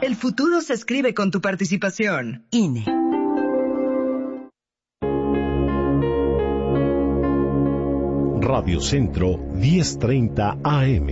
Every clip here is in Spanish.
El futuro se escribe con tu participación. INE. Radio Centro 1030 AM.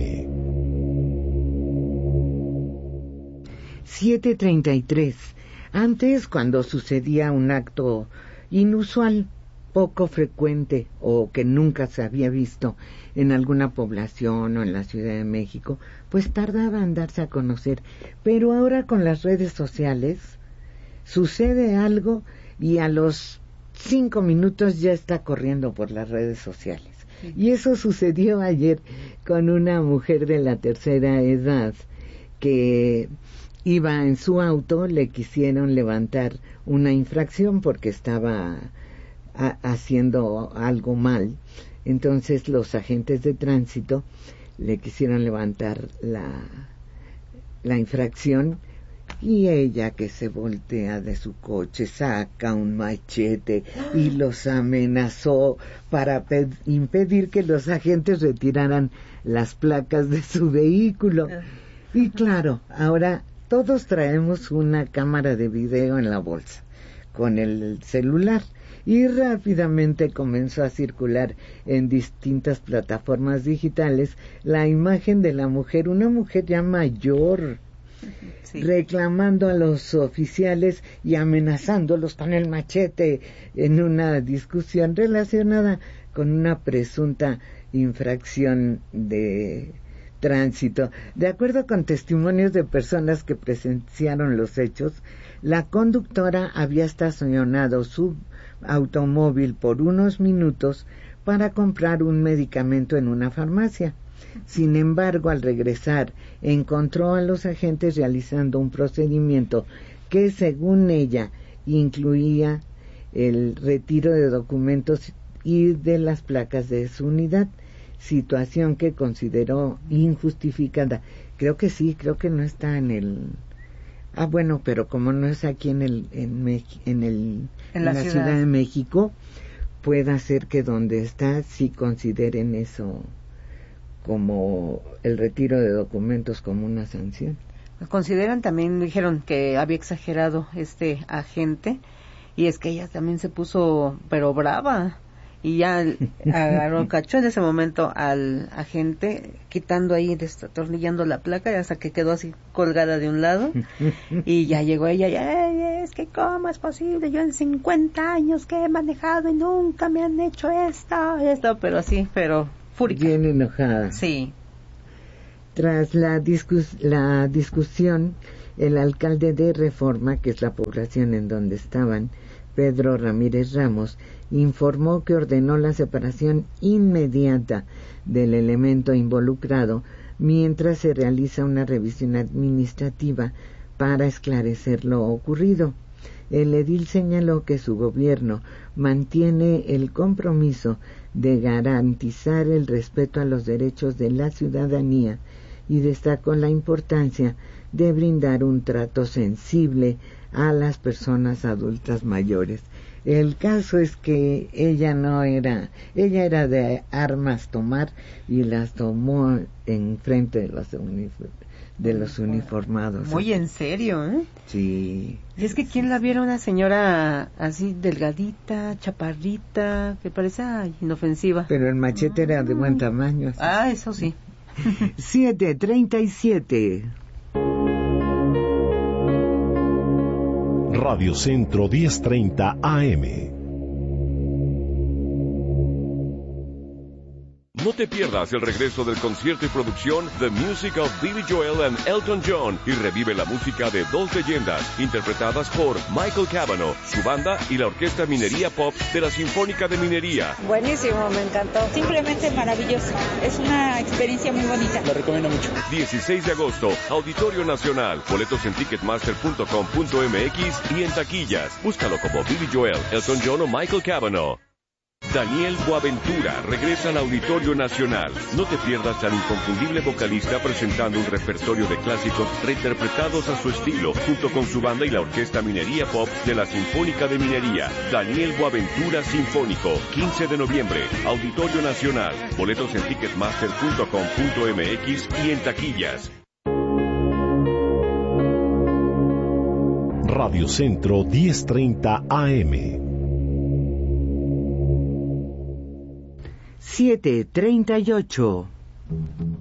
7:33. Antes, cuando sucedía un acto inusual, poco frecuente o que nunca se había visto en alguna población o en la Ciudad de México, pues tardaba en darse a conocer. Pero ahora con las redes sociales sucede algo y a los 5 minutos ya está corriendo por las redes sociales. Y eso sucedió ayer con una mujer de la tercera edad que iba en su auto, le quisieron levantar una infracción porque estaba haciendo algo mal. Entonces los agentes de tránsito le quisieron levantar la infracción y ella, que se voltea de su coche, saca un machete y los amenazó para impedir que los agentes retiraran las placas de su vehículo. Y claro, ahora todos traemos una cámara de video en la bolsa con el celular y rápidamente comenzó a circular en distintas plataformas digitales la imagen de la mujer, una mujer ya mayor, reclamando a los oficiales y amenazándolos con el machete en una discusión relacionada con una presunta infracción de tránsito. De acuerdo con testimonios de personas que presenciaron los hechos, la conductora había estacionado su automóvil por unos minutos para comprar un medicamento en una farmacia. Sin embargo, al regresar, encontró a los agentes realizando un procedimiento que, según ella, incluía el retiro de documentos y de las placas de su unidad, situación que consideró injustificada. Creo que no está en el... bueno, pero como no es aquí en la Ciudad de México, puede ser que donde está sí consideren eso como el retiro de documentos como una sanción. Consideran también, dijeron que había exagerado este agente, y es que ella también se puso pero brava y ya cachó en ese momento al agente quitando ahí, desatornillando la placa, hasta que quedó así colgada de un lado y ya llegó ella y es que cómo es posible, yo en 50 años que he manejado y nunca me han hecho esto, pero así, pero fúrica. Bien enojada. Sí. Tras la discusión, el alcalde de Reforma, que es la población en donde estaban, Pedro Ramírez Ramos, informó que ordenó la separación inmediata del elemento involucrado mientras se realiza una revisión administrativa para esclarecer lo ocurrido. El edil señaló que su gobierno mantiene el compromiso de garantizar el respeto a los derechos de la ciudadanía y destacó la importancia de brindar un trato sensible a las personas adultas mayores. El caso es que ella era de armas tomar y las tomó en frente de los uniformados. Muy en serio, ¿eh? Sí. Y es que ¿quién la viera una señora así delgadita, chaparrita, que parecía inofensiva? Pero el machete era de buen tamaño. Así. Eso sí. 7:37. Radio Centro 1030 AM. No te pierdas el regreso del concierto y producción The Music of Billy Joel and Elton John y revive la música de dos leyendas interpretadas por Michael Cavanaugh, su banda y la Orquesta Minería Pop de la Sinfónica de Minería. Buenísimo, me encantó. Simplemente maravilloso. Es una experiencia muy bonita. Lo recomiendo mucho. 16 de agosto, Auditorio Nacional. Boletos en ticketmaster.com.mx y en taquillas. Búscalo como Billy Joel, Elton John o Michael Cavanaugh. Daniel Boaventura regresa al Auditorio Nacional. No te pierdas al inconfundible vocalista presentando un repertorio de clásicos reinterpretados a su estilo, junto con su banda y la Orquesta Minería Pop de la Sinfónica de Minería. Daniel Boaventura Sinfónico, 15 de noviembre, Auditorio Nacional. Boletos en ticketmaster.com.mx y en taquillas. Radio Centro 1030 AM. 7:38.